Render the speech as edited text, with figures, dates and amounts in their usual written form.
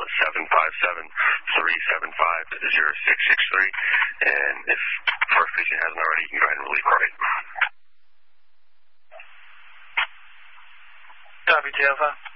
757-375-0663. And if first patient hasn't already, you can go ahead and relieve heart rate. Copy, Delta.